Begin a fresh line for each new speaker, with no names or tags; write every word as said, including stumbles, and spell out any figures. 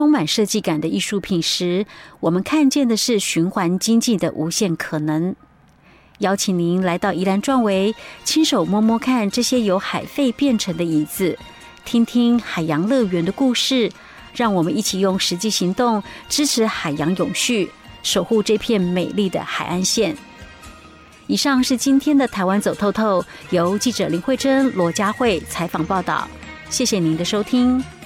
充满设计感的艺术品时，我们看见的是循环经济的无限可能。邀请您来到宜兰壮围，亲手摸摸看这些由海废变成的椅子，听听海洋乐园的故事，让我们一起用实际行动支持海洋永续，守护这片美丽的海岸线。以上是今天的台湾走透透，由记者林慧珍、罗佳慧采访报道。谢谢您的收听。